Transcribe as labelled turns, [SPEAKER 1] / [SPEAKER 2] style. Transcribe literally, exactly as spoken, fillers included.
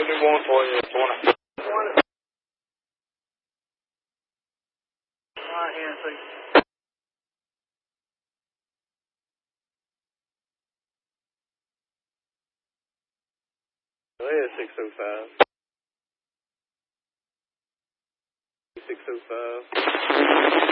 [SPEAKER 1] have new one for you. twenty.
[SPEAKER 2] Alright, yeah, see.
[SPEAKER 1] Yeah, six oh five. six oh five.